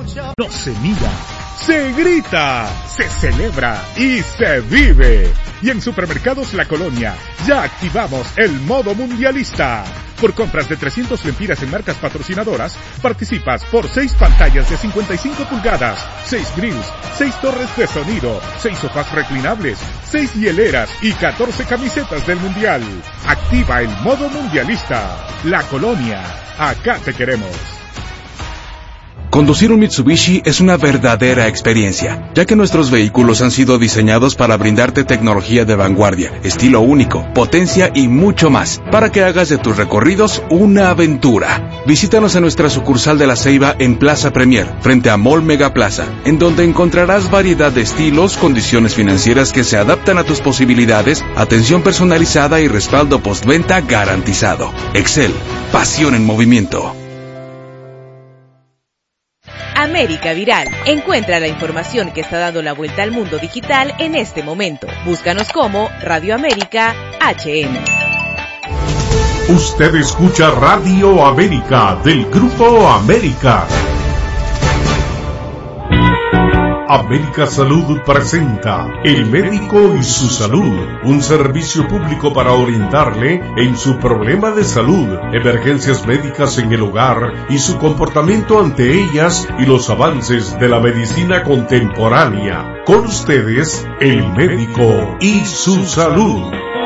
No se mira, se grita, se celebra y se vive. Y en Supermercados La Colonia ya activamos el modo mundialista. Por compras de 300 lempiras en marcas patrocinadoras, participas por 6 pantallas de 55 pulgadas, 6 grills, 6 torres de sonido, 6 sofás reclinables, 6 hieleras y 14 camisetas del Mundial. Activa el modo mundialista. La Colonia, acá te queremos. Conducir un Mitsubishi es una verdadera experiencia, ya que nuestros vehículos han sido diseñados para brindarte tecnología de vanguardia, estilo único, potencia y mucho más, para que hagas de tus recorridos una aventura. Visítanos en nuestra sucursal de La Ceiba en Plaza Premier, frente a Mall Mega Plaza, en donde encontrarás variedad de estilos, condiciones financieras que se adaptan a tus posibilidades, atención personalizada y respaldo postventa garantizado. Excel, pasión en movimiento. América Viral. Encuentra la información que está dando la vuelta al mundo digital en este momento. Búscanos como Radio América HN. Usted escucha Radio América del Grupo América. América Salud presenta El Médico y su Salud, un servicio público para orientarle en su problema de salud, emergencias médicas en el hogar y su comportamiento ante ellas y los avances de la medicina contemporánea. Con ustedes, El Médico y su Salud.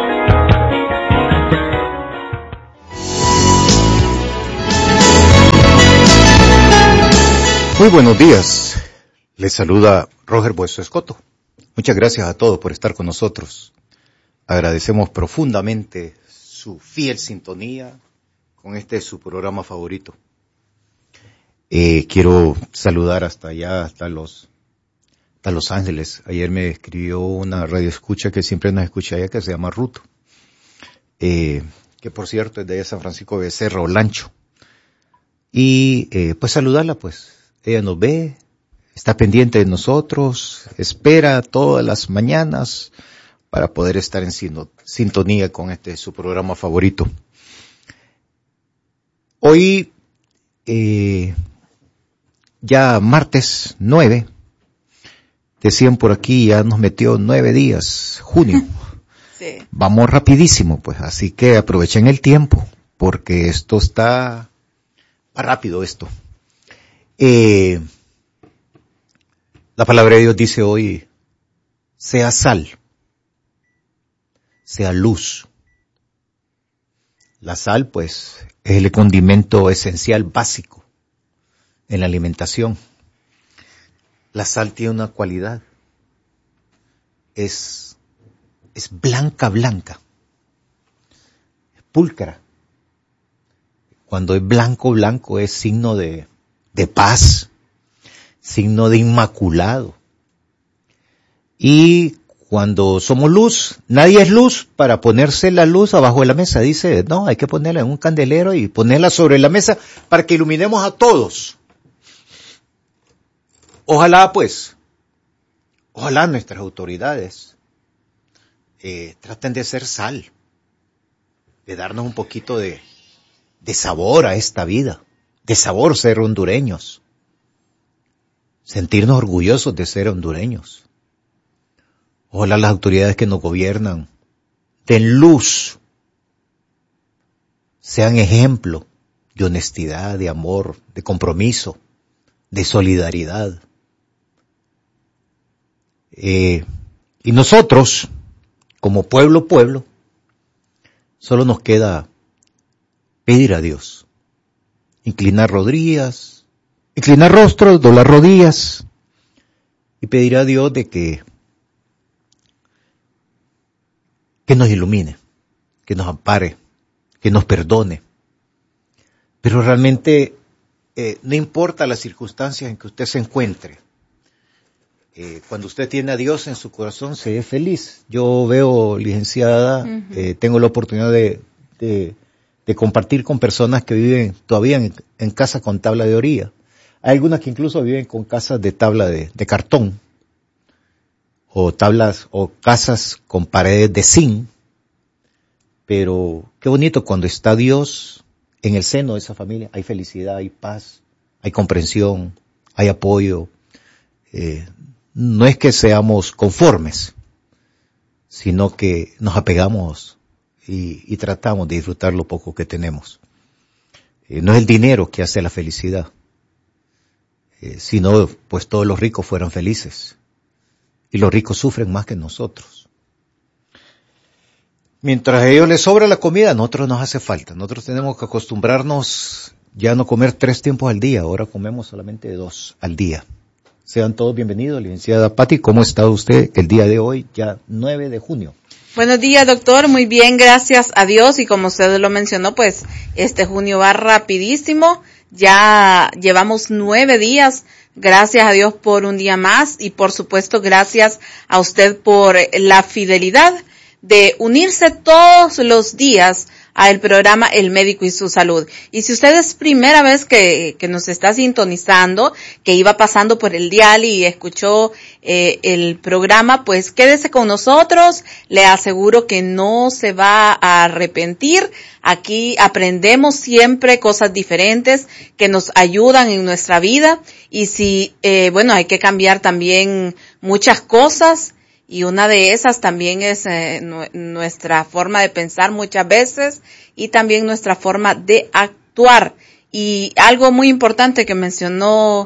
Muy buenos días. Les saluda Roger Bueso Escoto. Muchas gracias a todos por estar con nosotros. Agradecemos profundamente su fiel sintonía con este su programa favorito. Quiero saludar hasta allá, hasta Los Ángeles. Ayer me escribió una radioescucha que siempre nos escucha allá, que se llama Ruto. Que por cierto es de San Francisco de Becerra, Olancho. Y pues saludarla, pues. Ella nos ve, está pendiente de nosotros, espera todas las mañanas para poder estar en sintonía con su programa favorito. Hoy, ya martes 9, decían por aquí, ya nos metió 9 días, junio. Sí. Vamos rapidísimo, pues, así que aprovechen el tiempo, porque esto está rápido esto. La palabra de Dios dice hoy, sea sal, sea luz. La sal, pues, es el condimento esencial básico en la alimentación. La sal tiene una cualidad, es blanca, es pulcra. Cuando es blanco es signo de paz, signo de inmaculado. Y cuando somos luz, nadie es luz para ponerse la luz abajo de la mesa. Dice, no, hay que ponerla en un candelero y ponerla sobre la mesa para que iluminemos a todos. Ojalá nuestras autoridades traten de ser sal, de darnos un poquito de sabor a esta vida, de sabor ser hondureños, sentirnos orgullosos de ser hondureños. Ojalá las autoridades que nos gobiernan den luz, sean ejemplo de honestidad, de amor, de compromiso, de solidaridad. Y nosotros, como pueblo, solo nos queda pedir a Dios, inclinar rodillas, inclinar rostros, doblar rodillas y pedir a Dios de que nos ilumine, que nos ampare, que nos perdone. Pero realmente no importa las circunstancias en que usted se encuentre. Cuando usted tiene a Dios en su corazón, se es feliz. Yo veo, licenciada, tengo la oportunidad de compartir con personas que viven todavía en casa con tabla de orilla. Hay algunas que incluso viven con casas de tabla de cartón, o casas con paredes de zinc. Pero qué bonito cuando está Dios en el seno de esa familia. Hay felicidad, hay paz, hay comprensión, hay apoyo. No es que seamos conformes, sino que nos apegamos y tratamos de disfrutar lo poco que tenemos. No es el dinero que hace la felicidad, sino pues todos los ricos fueran felices. Y los ricos sufren más que nosotros. Mientras a ellos les sobra la comida, a nosotros nos hace falta. Nosotros tenemos que acostumbrarnos ya a no comer 3 tiempos al día. Ahora comemos solamente 2 al día. Sean todos bienvenidos, licenciada Patti. ¿Cómo está usted el día de hoy, ya 9 de junio? Buenos días, doctor. Muy bien, gracias a Dios. Y como usted lo mencionó, pues este junio va rapidísimo. Ya llevamos 9 días. Gracias a Dios por un día más y por supuesto gracias a usted por la fidelidad de unirse todos los días al programa El Médico y su Salud. Y si usted es primera vez que nos está sintonizando, que iba pasando por el dial y escuchó el programa, pues quédese con nosotros. Le aseguro que no se va a arrepentir. Aquí aprendemos siempre cosas diferentes que nos ayudan en nuestra vida. Y si, hay que cambiar también muchas cosas. Y una de esas también es nuestra forma de pensar muchas veces y también nuestra forma de actuar. Y algo muy importante que mencionó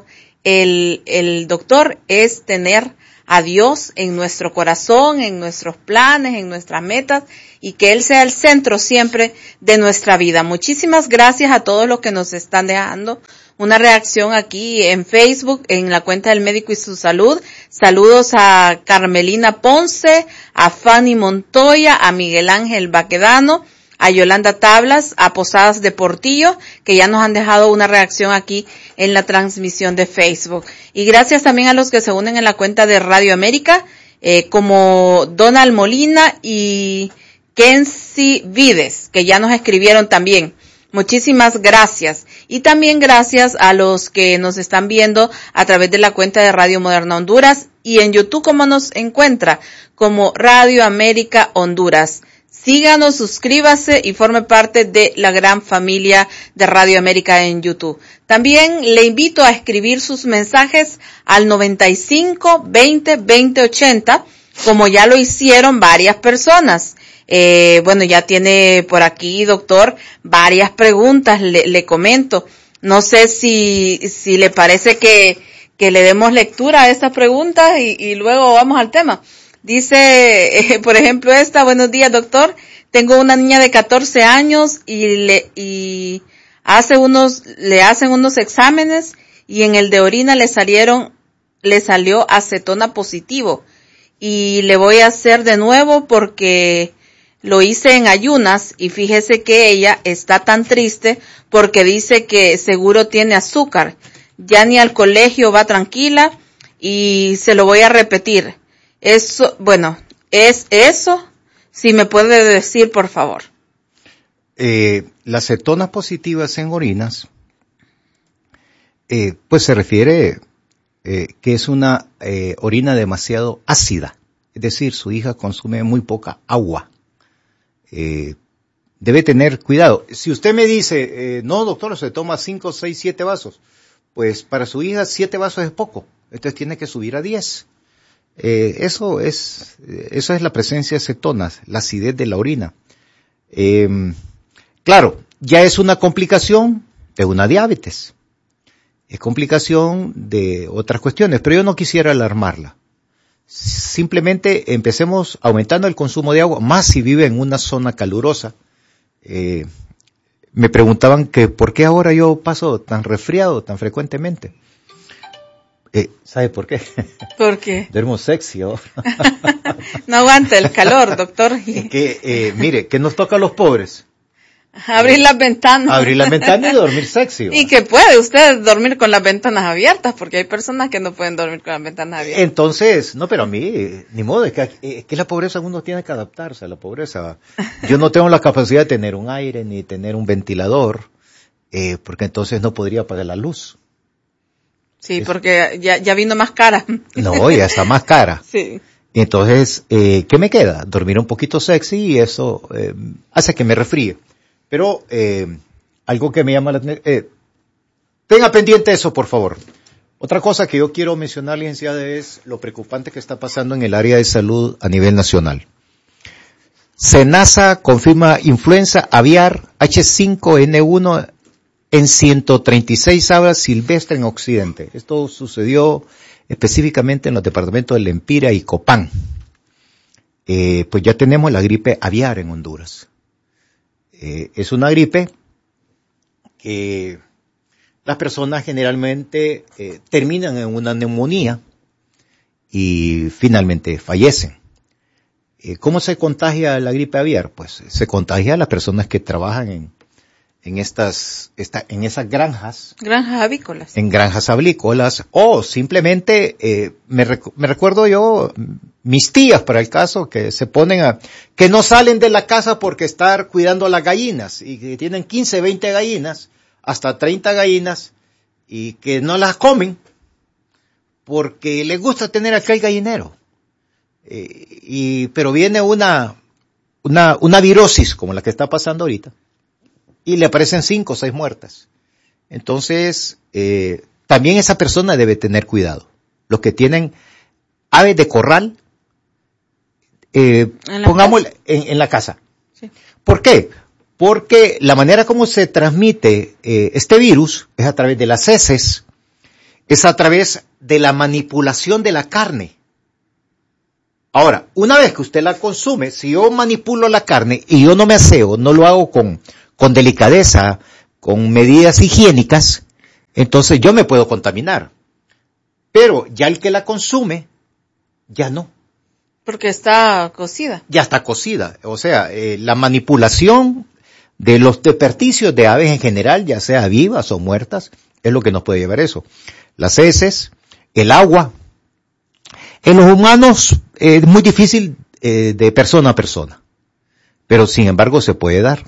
el doctor es tener a Dios en nuestro corazón, en nuestros planes, en nuestras metas y que Él sea el centro siempre de nuestra vida. Muchísimas gracias a todos los que nos están dejando una reacción aquí en Facebook, en la cuenta del Médico y su Salud. Saludos a Carmelina Ponce, a Fanny Montoya, a Miguel Ángel Baquedano, a Yolanda Tablas, a Posadas de Portillo, que ya nos han dejado una reacción aquí en la transmisión de Facebook. Y gracias también a los que se unen en la cuenta de Radio América, como Donald Molina y Kenzie Vides, que ya nos escribieron también. Muchísimas gracias. Y también gracias a los que nos están viendo a través de la cuenta de Radio Moderna Honduras y en YouTube, como nos encuentra, como Radio América Honduras. Síganos, suscríbase y forme parte de la gran familia de Radio América en YouTube. También le invito a escribir sus mensajes al 95 20 20 80, como ya lo hicieron varias personas. Ya tiene por aquí, doctor, varias preguntas, le comento. No sé si le parece que le demos lectura a estas preguntas y luego vamos al tema. Dice, por ejemplo, buenos días, doctor. Tengo una niña de 14 años y le hacen unos exámenes y en el de orina le salió acetona positivo y le voy a hacer de nuevo porque lo hice en ayunas y fíjese que ella está tan triste porque dice que seguro tiene azúcar. Ya ni al colegio va tranquila y se lo voy a repetir. ¿Es eso? Si me puede decir, por favor. Las cetonas positivas en orinas, pues se refiere que es una orina demasiado ácida. Es decir, su hija consume muy poca agua. Debe tener cuidado. Si usted me dice, no doctor, se toma 5, 6, 7 vasos, pues para su hija 7 vasos es poco, entonces tiene que subir a 10. Eso es la presencia de cetonas, la acidez de la orina. Claro, ya es una complicación de una diabetes, es complicación de otras cuestiones, pero yo no quisiera alarmarla. Simplemente empecemos aumentando el consumo de agua, más si vive en una zona calurosa. Me preguntaban que por qué ahora yo paso tan resfriado tan frecuentemente. ¿Sabe por qué? ¿Por qué? Duermo sexy ahora. No aguanta el calor, doctor. Mire, que nos toca a los pobres. Abrir las ventanas. Abrir las ventanas y dormir sexy. Y que puede usted dormir con las ventanas abiertas, porque hay personas que no pueden dormir con las ventanas abiertas. Entonces, no, pero a mí, ni modo, es que la pobreza uno tiene que adaptarse a la pobreza. Yo no tengo la capacidad de tener un aire ni tener un ventilador, porque entonces no podría apagar la luz. Sí, porque ya vino más cara. No, ya está más cara. Sí. Entonces, ¿qué me queda? Dormir un poquito sexy y eso hace que me resfríe. Pero algo que me llama la atención, tenga pendiente eso, por favor. Otra cosa que yo quiero mencionar, licenciada, es lo preocupante que está pasando en el área de salud a nivel nacional. SENASA confirma influenza aviar H5N1 en 136 aves silvestres en Occidente. Esto sucedió específicamente en los departamentos de Lempira y Copán. Pues ya tenemos la gripe aviar en Honduras. Es una gripe que las personas generalmente terminan en una neumonía y finalmente fallecen. ¿Cómo se contagia la gripe aviar? Pues se contagia a las personas que trabajan en esas granjas. Granjas avícolas. En granjas avícolas, o simplemente, me recuerdo yo, mis tías, para el caso, que se ponen que no salen de la casa porque estar cuidando a las gallinas, y que tienen 15, 20 gallinas, hasta 30 gallinas, y que no las comen, porque les gusta tener aquel gallinero. Pero viene una virosis, como la que está pasando ahorita, y le aparecen 5 o 6 muertas. Entonces, también esa persona debe tener cuidado. Los que tienen aves de corral, pongámosle en la casa. Sí. ¿Por qué? Porque la manera como se transmite este virus es a través de las heces, es a través de la manipulación de la carne. Ahora, una vez que usted la consume, si yo manipulo la carne y yo no me aseo, no lo hago con delicadeza, con medidas higiénicas, entonces yo me puedo contaminar. Pero ya el que la consume, ya no. Porque está cocida. Ya está cocida. O sea, la manipulación de los desperdicios de aves en general, ya sea vivas o muertas, es lo que nos puede llevar a eso. Las heces, el agua. En los humanos es muy difícil de persona a persona, pero sin embargo se puede dar.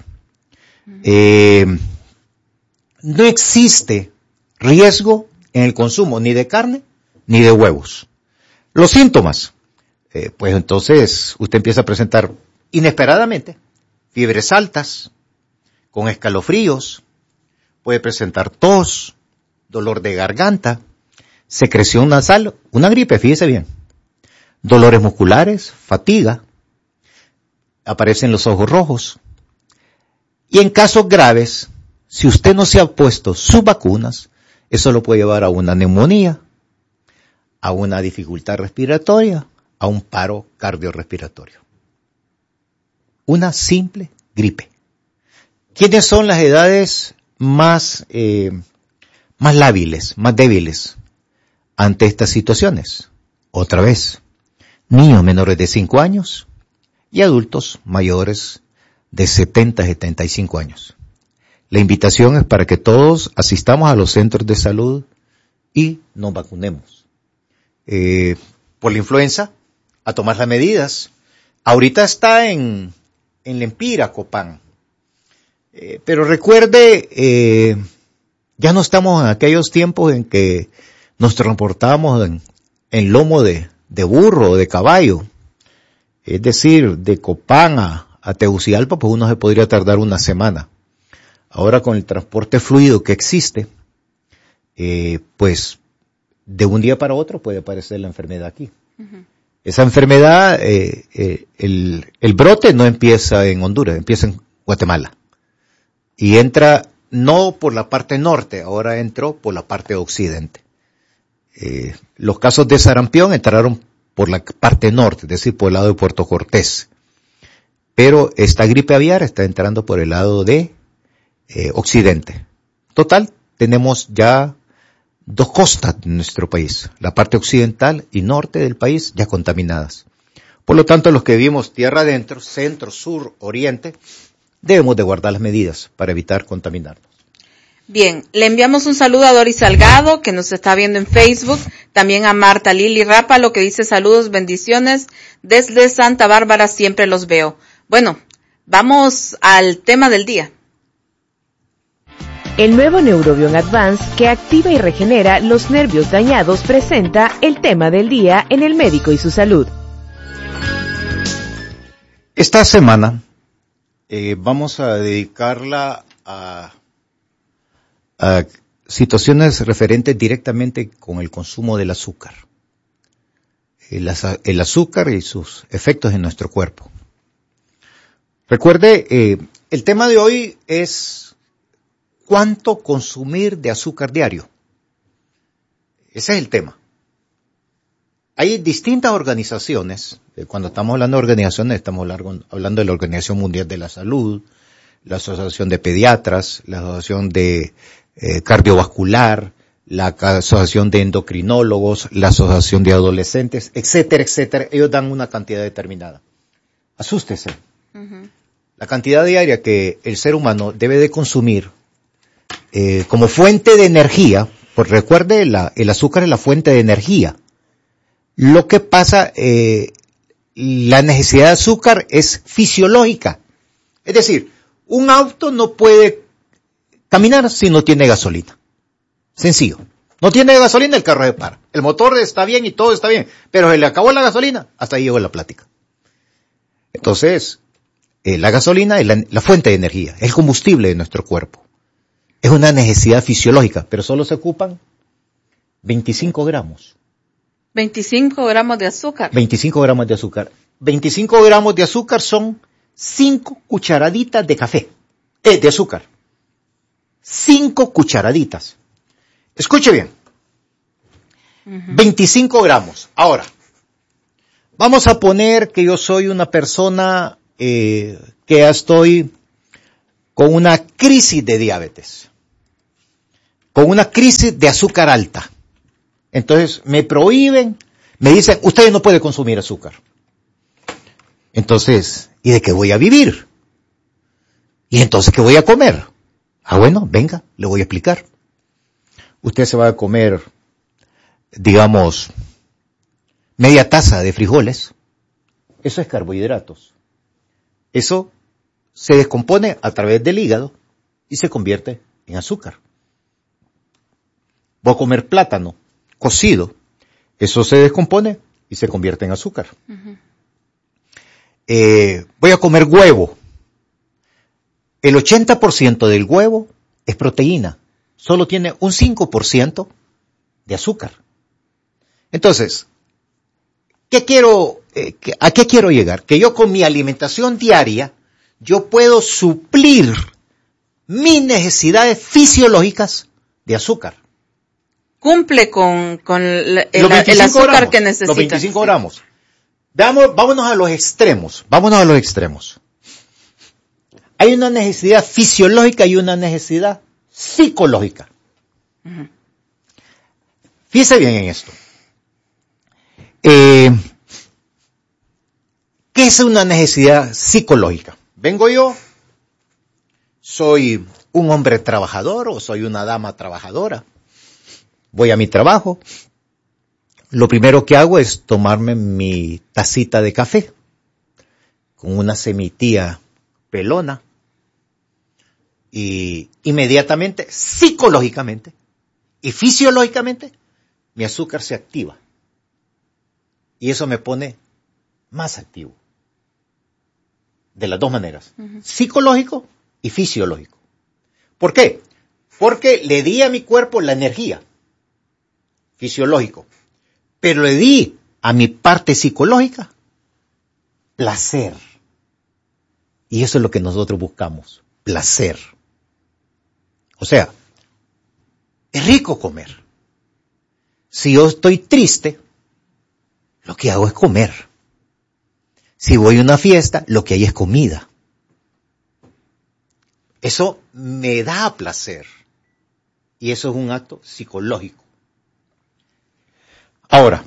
No existe riesgo en el consumo ni de carne ni de huevos. Los síntomas, pues entonces usted empieza a presentar inesperadamente fiebres altas, con escalofríos, puede presentar tos, dolor de garganta, secreción nasal, una gripe, fíjese bien, dolores musculares, fatiga, aparecen los ojos rojos. Y en casos graves, si usted no se ha puesto sus vacunas, eso lo puede llevar a una neumonía, a una dificultad respiratoria, a un paro cardiorrespiratorio. Una simple gripe. ¿Quiénes son las edades más lábiles, más débiles ante estas situaciones? Otra vez, niños menores de 5 años y adultos mayores de 70 a 75 años. La invitación es para que todos asistamos a los centros de salud y nos vacunemos. Por la influenza, a tomar las medidas. Ahorita está en Lempira, Copán. Pero recuerde, ya no estamos en aquellos tiempos en que nos transportábamos en lomo de burro o de caballo. Es decir, de Copán a Tegucigalpa, pues uno se podría tardar una semana. Ahora con el transporte fluido que existe, pues de un día para otro puede aparecer la enfermedad aquí. Uh-huh. Esa enfermedad, el brote no empieza en Honduras, empieza en Guatemala. Y entra no por la parte norte, ahora entró por la parte occidente. Los casos de sarampión entraron por la parte norte, es decir, por el lado de Puerto Cortés. Pero esta gripe aviar está entrando por el lado de occidente. Total, tenemos ya 2 costas de nuestro país, la parte occidental y norte del país ya contaminadas. Por lo tanto, los que vivimos tierra adentro, centro, sur, oriente, debemos de guardar las medidas para evitar contaminarnos. Bien, le enviamos un saludo a Doris Salgado, que nos está viendo en Facebook, también a Marta Lili Rápalo, que dice saludos, bendiciones, desde Santa Bárbara siempre los veo. Bueno, vamos al tema del día. El nuevo Neurobion Advance, que activa y regenera los nervios dañados, presenta el tema del día en El Médico y su Salud. Esta semana vamos a dedicarla a situaciones referentes directamente con el consumo del azúcar. El azúcar y sus efectos en nuestro cuerpo. Recuerde, el tema de hoy es cuánto consumir de azúcar diario. Ese es el tema. Hay distintas organizaciones, cuando estamos hablando de organizaciones, estamos hablando de la Organización Mundial de la Salud, la Asociación de Pediatras, la Asociación de Cardiovascular, la Asociación de Endocrinólogos, la Asociación de Adolescentes, etcétera, etcétera. Ellos dan una cantidad determinada. Asústese. Uh-huh. La cantidad diaria que el ser humano debe de consumir como fuente de energía, pues recuerde, el azúcar es la fuente de energía. Lo que pasa, la necesidad de azúcar es fisiológica. Es decir, un auto no puede caminar si no tiene gasolina. Sencillo. No tiene gasolina, el carro se para. El motor está bien y todo está bien, pero se le acabó la gasolina, hasta ahí llegó la plática. Entonces, la gasolina es la fuente de energía, es el combustible de nuestro cuerpo. Es una necesidad fisiológica, pero solo se ocupan 25 gramos. 25 gramos de azúcar. 25 gramos de azúcar. 25 gramos de azúcar son 5 cucharaditas de café. De azúcar. 5 cucharaditas. Escuche bien. Uh-huh. 25 gramos. Ahora, vamos a poner que yo soy una persona que ya estoy con una crisis de diabetes. Con una crisis de azúcar alta. Entonces me prohíben, me dicen, usted no puede consumir azúcar. Entonces, ¿y de qué voy a vivir? ¿Y entonces qué voy a comer? Bueno, venga, le voy a explicar. Usted se va a comer, digamos, media taza de frijoles. Eso es carbohidratos. Eso se descompone a través del hígado y se convierte en azúcar. Voy a comer plátano cocido, eso se descompone y se convierte en azúcar. Uh-huh. Voy a comer huevo. El 80% del huevo es proteína, solo tiene un 5% de azúcar. Entonces, ¿a qué quiero llegar? Que yo con mi alimentación diaria, yo puedo suplir mis necesidades fisiológicas de azúcar. Cumple con el azúcar gramos, que necesita. Los 25 gramos. Vámonos a los extremos. Hay una necesidad fisiológica y una necesidad psicológica. Uh-huh. Fíjese bien en esto. ¿Qué es una necesidad psicológica? Vengo yo, soy un hombre trabajador o soy una dama trabajadora. Voy a mi trabajo, lo primero que hago es tomarme mi tacita de café con una semitía pelona y inmediatamente, psicológicamente y fisiológicamente, mi azúcar se activa y eso me pone más activo. De las dos maneras, uh-huh. Psicológico y fisiológico. ¿Por qué? Porque le di a mi cuerpo la energía. Fisiológico, pero le di a mi parte psicológica placer. Y eso es lo que nosotros buscamos, placer. O sea, es rico comer. Si yo estoy triste, lo que hago es comer. Si voy a una fiesta, lo que hay es comida. Eso me da placer. Y eso es un acto psicológico. Ahora,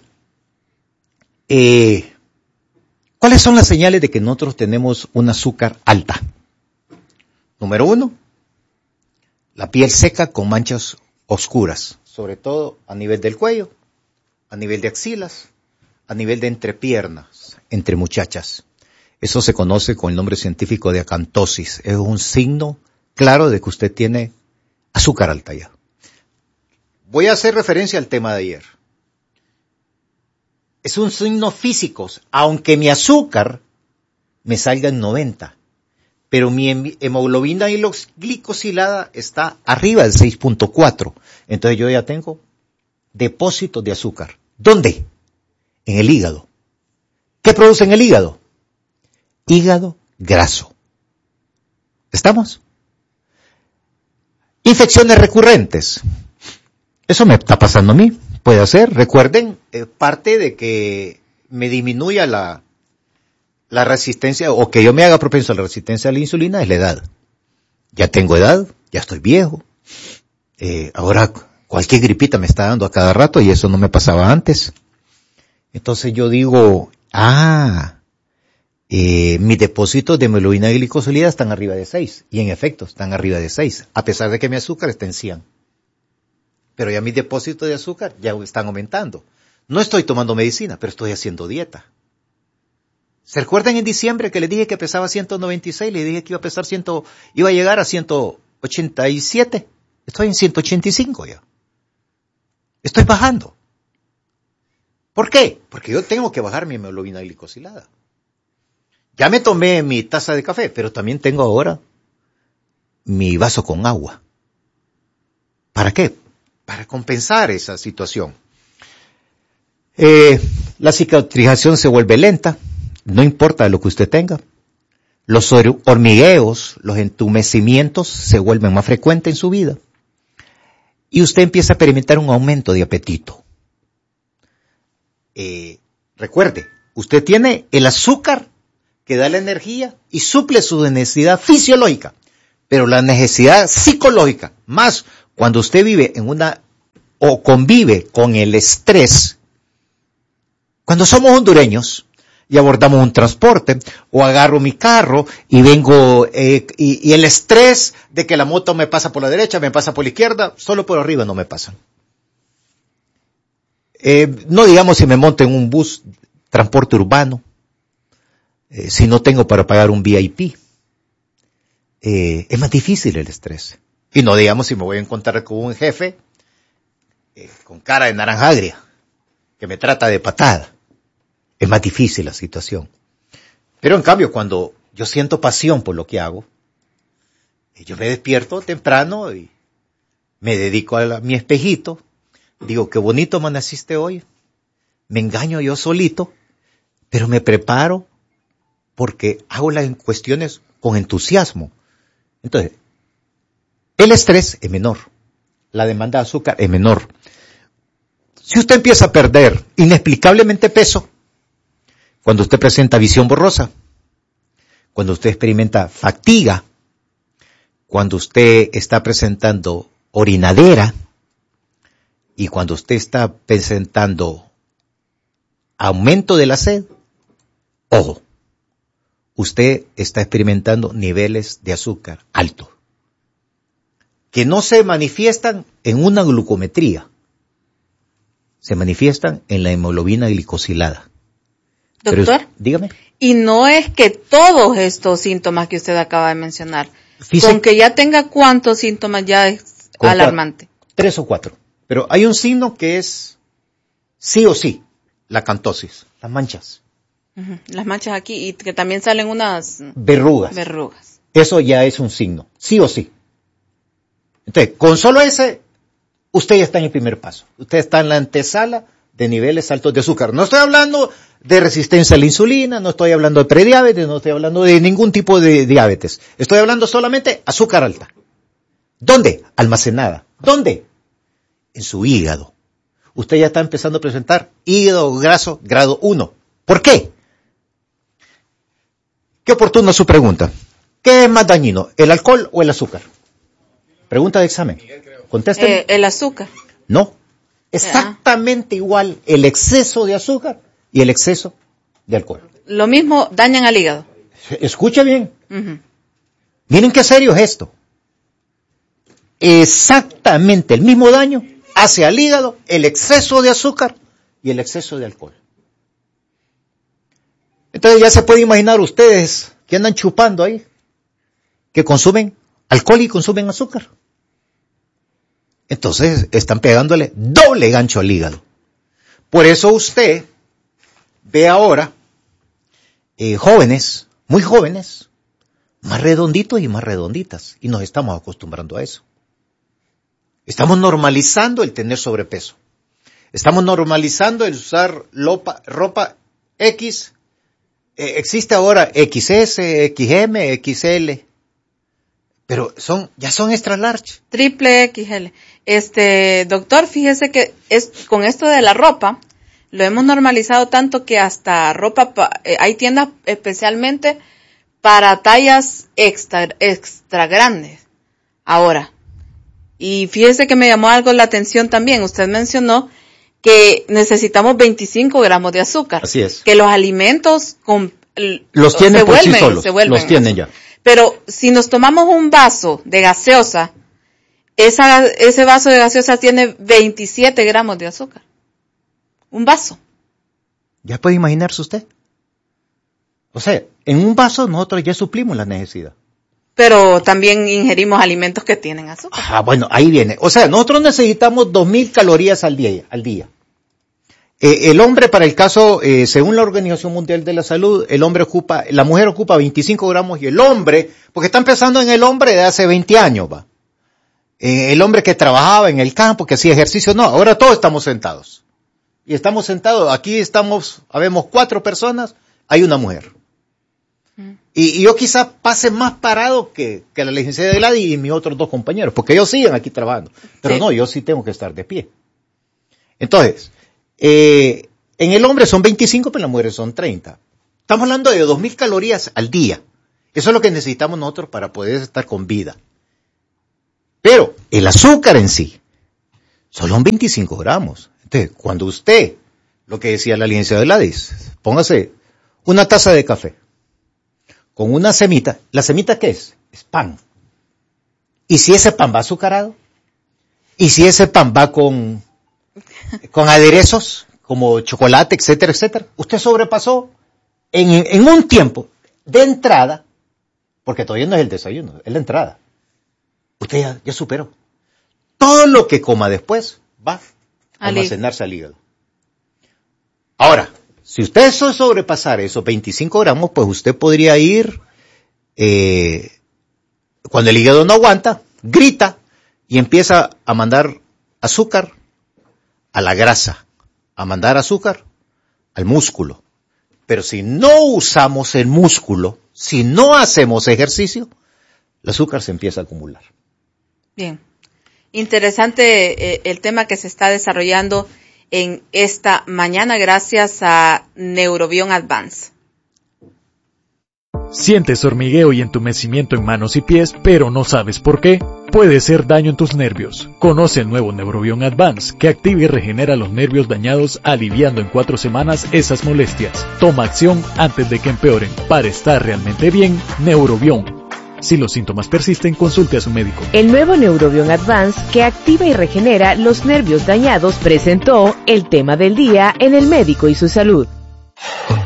¿cuáles son las señales de que nosotros tenemos un azúcar alta? Número 1, la piel seca con manchas oscuras, sobre todo a nivel del cuello, a nivel de axilas, a nivel de entrepiernas, entre muchachas. Eso se conoce con el nombre científico de acantosis. Es un signo claro de que usted tiene azúcar alta ya. Voy a hacer referencia al tema de ayer. Es un signo físico, aunque mi azúcar me salga en 90, pero mi hemoglobina glicosilada está arriba del 6.4. Entonces yo ya tengo depósitos de azúcar. ¿Dónde? En el hígado. ¿Qué produce en el hígado? Hígado graso. ¿Estamos? Infecciones recurrentes. Eso me está pasando a mí. Puede ser. Recuerden, parte de que me disminuya la resistencia, o que yo me haga propenso a la resistencia a la insulina, es la edad. Ya tengo edad, ya estoy viejo. Ahora cualquier gripita me está dando a cada rato y eso no me pasaba antes. Entonces yo digo, mis depósitos de hemoglobina glicosilada están arriba de 6. Y en efecto, están arriba de 6, a pesar de que mi azúcar está en 100. Pero ya mis depósitos de azúcar ya están aumentando. No estoy tomando medicina, pero estoy haciendo dieta. ¿Se recuerdan en diciembre que les dije que pesaba 196? Les dije que iba a llegar a 187. Estoy en 185 ya. Estoy bajando. ¿Por qué? Porque yo tengo que bajar mi hemoglobina glicosilada. Ya me tomé mi taza de café, pero también tengo ahora mi vaso con agua. ¿Para qué? Para compensar esa situación. La cicatrización se vuelve lenta, no importa lo que usted tenga. Los hormigueos, los entumecimientos se vuelven más frecuentes en su vida. Y usted empieza a experimentar un aumento de apetito. Recuerde, usted tiene el azúcar que da la energía y suple su necesidad fisiológica, pero la necesidad psicológica, más cuando usted vive o convive con el estrés. Cuando somos hondureños y abordamos un transporte, o agarro mi carro y vengo, y el estrés de que la moto me pasa por la derecha, me pasa por la izquierda, solo por arriba no me pasan. No digamos si me monto en un bus, transporte urbano, si no tengo para pagar un VIP. Es más difícil el estrés. Y no digamos si me voy a encontrar con un jefe con cara de naranja agria, que me trata de patada. Es más difícil la situación. Pero en cambio, cuando yo siento pasión por lo que hago, yo me despierto temprano y me dedico a mi espejito, digo, qué bonito amaneciste hoy, me engaño yo solito, pero me preparo porque hago las cuestiones con entusiasmo. Entonces, el estrés es menor, la demanda de azúcar es menor. Si usted empieza a perder inexplicablemente peso, cuando usted presenta visión borrosa, cuando usted experimenta fatiga, cuando usted está presentando orinadera y cuando usted está presentando aumento de la sed, ojo, usted está experimentando niveles de azúcar altos, que no se manifiestan en una glucometría, se manifiestan en la hemoglobina glicosilada. Doctor, pero, dígame. Y no es que todos estos síntomas que usted acaba de mencionar, con que ya tenga cuántos síntomas ya es alarmante. 3 o 4. Pero hay un signo que es sí o sí, la acantosis, las manchas. Uh-huh. Las manchas aquí y que también salen unas verrugas. Eso ya es un signo, sí o sí. Entonces, con solo ese, usted ya está en el primer paso. Usted está en la antesala de niveles altos de azúcar. No estoy hablando de resistencia a la insulina, no estoy hablando de prediabetes, no estoy hablando de ningún tipo de diabetes. Estoy hablando solamente azúcar alta. ¿Dónde? Almacenada. ¿Dónde? En su hígado. Usted ya está empezando a presentar hígado graso grado 1. ¿Por qué? Qué oportuna su pregunta. ¿Qué es más dañino, el alcohol o el azúcar? Pregunta de examen. Contésteme. El azúcar. No. Exactamente igual el exceso de azúcar y el exceso de alcohol. Lo mismo dañan al hígado. Escucha bien. Uh-huh. Miren qué serio es esto. Exactamente el mismo daño hace al hígado el exceso de azúcar y el exceso de alcohol. Entonces ya se puede imaginar ustedes que andan chupando ahí, que consumen alcohol y consumen azúcar. Entonces están pegándole doble gancho al hígado. Por eso usted ve ahora jóvenes, muy jóvenes, más redonditos y más redonditas. Y nos estamos acostumbrando a eso. Estamos normalizando el tener sobrepeso. Estamos normalizando el usar ropa X. Existe ahora XS, XM, XL. Pero ya son extra large. Triple XL. Doctor, fíjese que con esto de la ropa, lo hemos normalizado tanto que hasta ropa, hay tiendas especialmente para tallas extra grandes. Ahora, y fíjese que me llamó algo la atención también. Usted mencionó que necesitamos 25 gramos de azúcar. Así es. Que los alimentos los tienen por sí solos. Los tienen ya. Pero si nos tomamos un vaso de gaseosa, ese vaso de gaseosa tiene 27 gramos de azúcar. Un vaso. ¿Ya puede imaginarse usted? O sea, en un vaso nosotros ya suplimos la necesidad. Pero también ingerimos alimentos que tienen azúcar. Bueno, ahí viene. O sea, nosotros necesitamos 2.000 calorías al día. El hombre, para el caso, según la Organización Mundial de la Salud, la mujer ocupa 25 gramos y el hombre, porque está empezando en el hombre de hace 20 años, va. El hombre que trabajaba en el campo, que hacía ejercicio, no, ahora todos estamos sentados. Y estamos sentados, aquí habemos 4 personas, hay una mujer. Y yo quizás pase más parado que la licenciada Gladys y mis otros 2 compañeros, porque ellos siguen aquí trabajando. Pero no, yo sí tengo que estar de pie. Entonces, en el hombre son 25, pero en las mujeres son 30. Estamos hablando de 2.000 calorías al día. Eso es lo que necesitamos nosotros para poder estar con vida. Pero el azúcar en sí, solo son 25 gramos. Entonces, cuando usted, lo que decía la licenciada Gladys, póngase una taza de café con una semita. ¿La semita qué es? Es pan. ¿Y si ese pan va azucarado? ¿Y si ese pan va con aderezos como chocolate, etcétera, etcétera? Usted sobrepasó en un tiempo de entrada, porque todavía no es el desayuno, es la entrada. Usted ya superó. Todo lo que coma después va a almacenarse al hígado. Ahora, si usted sobrepasar esos 25 gramos, pues usted podría ir, cuando el hígado no aguanta, grita y empieza a mandar azúcar a la grasa, a mandar azúcar al músculo. Pero si no usamos el músculo, si no hacemos ejercicio, el azúcar se empieza a acumular. Bien. Interesante el tema que se está desarrollando en esta mañana gracias a Neurobion Advance. ¿Sientes hormigueo y entumecimiento en manos y pies, pero no sabes por qué? Puede ser daño en tus nervios. Conoce el nuevo Neurobion Advance, que activa y regenera los nervios dañados, aliviando en 4 semanas esas molestias. Toma acción antes de que empeoren. Para estar realmente bien, Neurobion. Si los síntomas persisten, consulte a su médico. El nuevo Neurobion Advance, que activa y regenera los nervios dañados, presentó el tema del día en El Médico y su Salud.